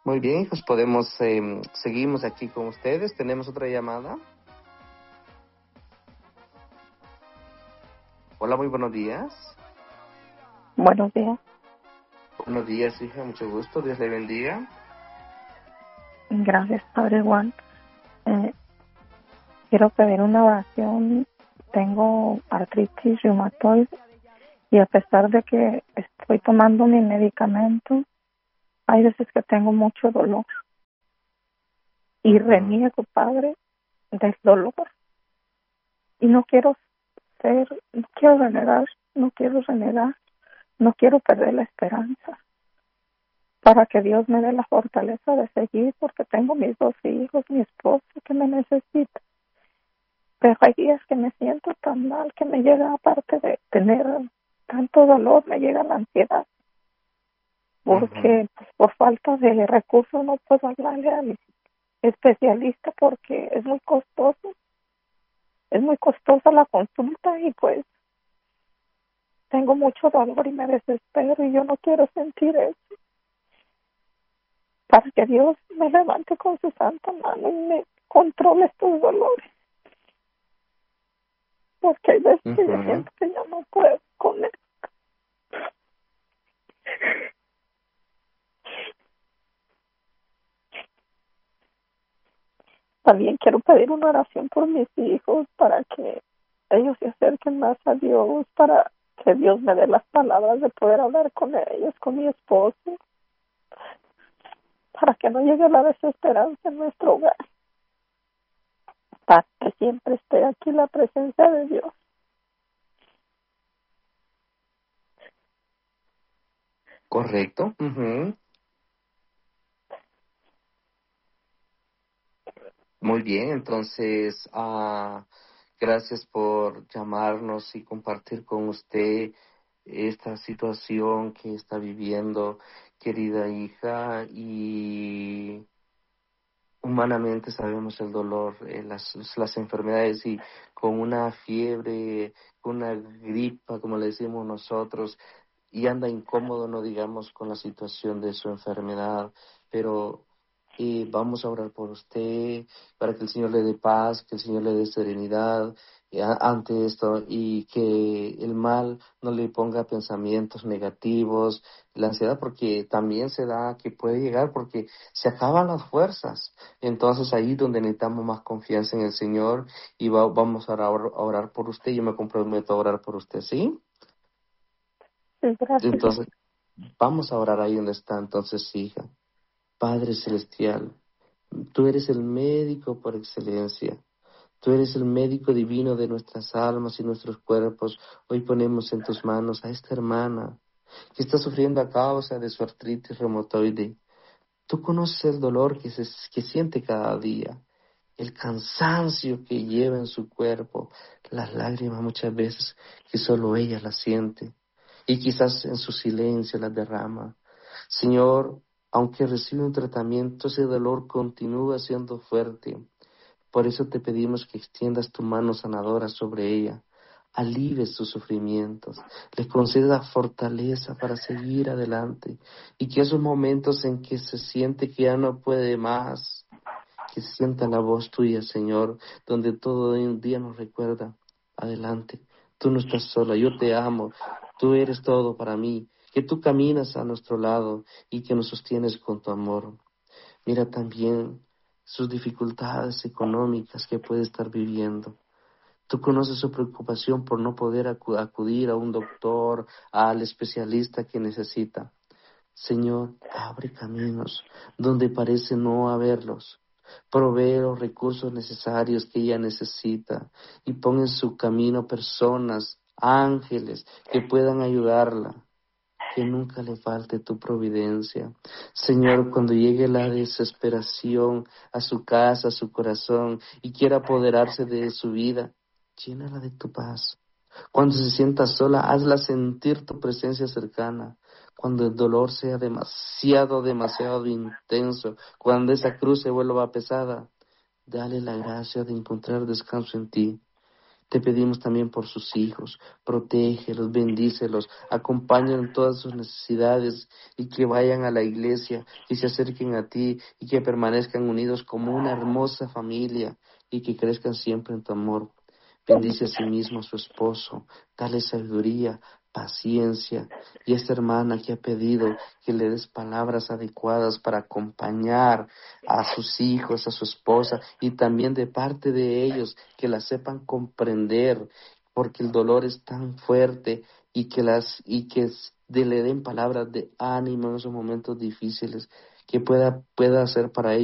Muy bien, hijos, podemos, seguimos aquí con ustedes. Tenemos otra llamada. Hola, muy buenos días. Buenos días. Buenos días, hija, mucho gusto. Dios le bendiga. Gracias, Padre Juan. Quiero pedir una oración. Tengo artritis reumatoide y a pesar de que estoy tomando mi medicamento, hay veces que tengo mucho dolor. Y reniego, Padre, del dolor. Y no quiero renegar, no quiero perder la esperanza. Para que Dios me dé la fortaleza de seguir, porque tengo mis 2 hijos, mi esposo que me necesita. Pero hay días que me siento tan mal que me llega, aparte de tener tanto dolor, me llega la ansiedad. Porque pues, por falta de recursos no puedo hablarle al especialista porque es muy costoso. Es muy costosa la consulta y pues tengo mucho dolor y me desespero y yo no quiero sentir eso. Para que Dios me levante con su santa mano y me controle estos dolores. Porque hay veces que yo siento que ya no puedo con él. También quiero pedir una oración por mis hijos para que ellos se acerquen más a Dios, para que Dios me dé las palabras de poder hablar con ellos, con mi esposo, para que no llegue la desesperanza en nuestro hogar, para que siempre esté aquí la presencia de Dios. Correcto. Muy bien, entonces, gracias por llamarnos y compartir con usted esta situación que está viviendo, querida hija, y humanamente sabemos el dolor, las enfermedades, y con una fiebre, con una gripa, como le decimos nosotros, y anda incómodo, no digamos, con la situación de su enfermedad, pero vamos a orar por usted, para que el Señor le dé paz, que el Señor le dé serenidad ante esto, y que el mal no le ponga pensamientos negativos, la ansiedad, porque también se da que puede llegar porque se acaban las fuerzas. Entonces ahí donde necesitamos más confianza en el Señor, y vamos a orar por usted. Yo me comprometo a orar por usted, ¿sí? Sí, gracias. Entonces, vamos a orar ahí donde está. Entonces, hija, Padre Celestial, tú eres el médico por excelencia. Tú eres el médico divino de nuestras almas y nuestros cuerpos. Hoy ponemos en tus manos a esta hermana que está sufriendo a causa de su artritis reumatoide. Tú conoces el dolor que siente cada día, el cansancio que lleva en su cuerpo, las lágrimas muchas veces que solo ella las siente y quizás en su silencio las derrama. Señor, aunque recibe un tratamiento, ese dolor continúa siendo fuerte. Por eso te pedimos que extiendas tu mano sanadora sobre ella, alivies sus sufrimientos, le conceda fortaleza para seguir adelante, y que esos momentos en que se siente que ya no puede más, que se sienta la voz tuya, Señor, donde todo un día nos recuerda: adelante, tú no estás sola, yo te amo, tú eres todo para mí, que tú caminas a nuestro lado y que nos sostienes con tu amor. Mira también sus dificultades económicas que puede estar viviendo. Tú conoces su preocupación por no poder acudir a un doctor, al especialista que necesita. Señor, abre caminos donde parece no haberlos. Provee los recursos necesarios que ella necesita y pon en su camino personas, ángeles, que puedan ayudarla. Que nunca le falte tu providencia. Señor, cuando llegue la desesperación a su casa, a su corazón, y quiera apoderarse de su vida, llénala de tu paz. Cuando se sienta sola, hazla sentir tu presencia cercana. Cuando el dolor sea demasiado intenso, cuando esa cruz se vuelva pesada, dale la gracia de encontrar descanso en ti. Te pedimos también por sus hijos, protégelos, bendícelos, acompáñalos en todas sus necesidades y que vayan a la iglesia, que se acerquen a ti y que permanezcan unidos como una hermosa familia y que crezcan siempre en tu amor. Bendice a sí mismo a su esposo, dale sabiduría, paciencia y esta hermana que ha pedido que le des palabras adecuadas para acompañar a sus hijos, a su esposa y también de parte de ellos que la sepan comprender porque el dolor es tan fuerte y que le den palabras de ánimo en esos momentos difíciles que pueda hacer para ellos